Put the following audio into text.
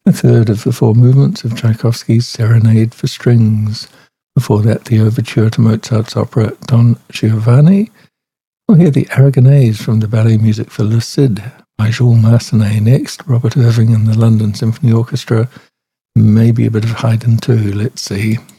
the third of the four movements of Tchaikovsky's Serenade for Strings. Before that, the overture to Mozart's opera Don Giovanni. We'll hear the Aragonese from the ballet music for Le Cid by Jules Massenet. Next, Robert Irving and the London Symphony Orchestra. Maybe a bit of Haydn too, let's see.